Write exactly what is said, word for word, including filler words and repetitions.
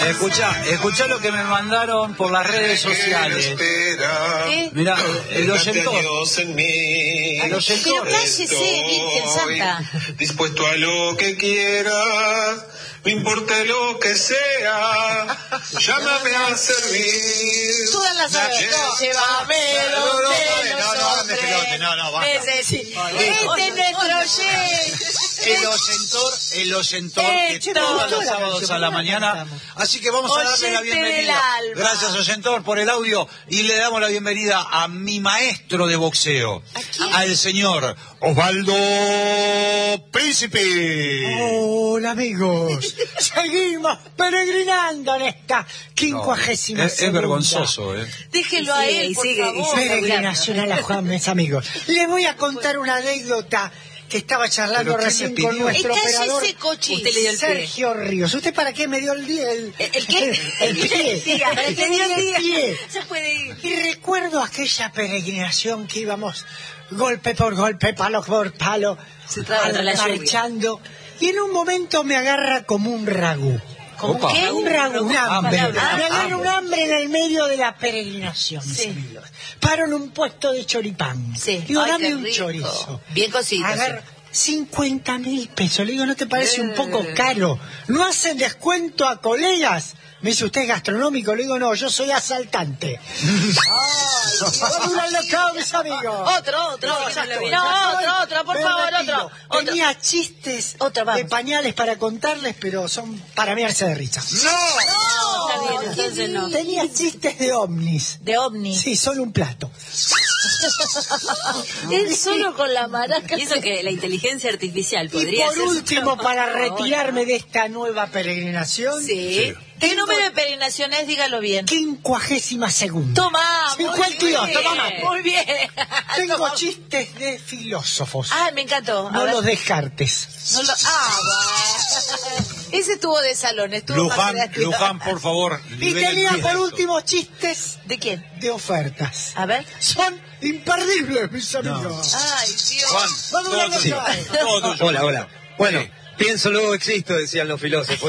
Escuchá, escuchá lo que me mandaron por las redes sociales. ¿Eh? Mirá, el oyentor. El Pero oyentor. cállese, Virgen Santa. Dispuesto a lo que quieras, no importa lo que sea, llámame a servir. Todas las horas. Llévame donde los hombres necesitan. Este es nuestro oyente. El oyentor, el oyentor que todos los sábados a la mañana. Así que vamos a darle la bienvenida. Gracias, oyentor, por el audio. Y le damos la bienvenida a mi maestro de boxeo, al señor Osvaldo Príncipe. Hola, amigos. Seguimos peregrinando en esta quincuagésima No, es, es vergonzoso, ¿eh? Déjelo a él, por sigue, favor. Peregrinación a la Juan, mis amigos. Les voy a contar una anécdota que estaba charlando ¿Pero recién quién me con pidió? nuestro Eh, cállese, operador Cochi. Usted le dio el Sergio pie. Ríos. ¿Usted para qué me dio el día? El, ¿El qué? El pie. Diga, ¿para qué Me dio el diga? pie. Se puede ir. Y recuerdo aquella peregrinación que íbamos golpe por golpe, palo por palo, Se traba de la marchando. Y en un momento me agarra como un ragú. ¿Cómo Opa. qué? Un ragú, un hambre. Hambre. Me agarra un hambre en el medio de la peregrinación, mis Sí. amigos. Paro en un puesto de choripán. Sí. Digo, Ay, dame qué un rico. chorizo. Bien cocido. Agarro cincuenta mil pesos. Le digo, ¿no te parece un poco Eh. caro? ¿No hacen descuento a colegas? Me dice, ¿usted es gastronómico? Le digo, no, yo soy asaltante. ¡Ay, un alocado, mis amigos! Otro, otro. No, No, ya estoy. otro, otro, por Me favor, retiro. otro. Otro. Tenía chistes Otro, vamos. de pañales para contarles, pero son para mearse de risa. No, está bien, entonces no. Tenía chistes de ovnis. De ovni. Sí, solo un plato. Él solo con la maraca. Y eso que la inteligencia artificial Y podría por hacer su último, trabajo para ahora. retirarme de esta nueva peregrinación, Sí. ¿Qué número de peregrinación es? Dígalo bien. quincuagésima segunda. Toma, muy cincuenta y dos, bien. toma más. Muy bien. Tengo Toma. chistes de filósofos. Ah, me encantó. A No ver. los descartes. No lo- Ah, va. Ese estuvo de salón, estuvo más Luján, creativo. Luján, por favor. Y libere el tenía pie de por esto. último chistes ¿De quién? de ofertas. A ver. Son imperdibles, mis amigos. Ay, Dios. Juan, Vamos a todo la tuyo. nota. Todo tuyo. Hola, hola. Bueno, Sí. pienso luego existo, decían los filósofos.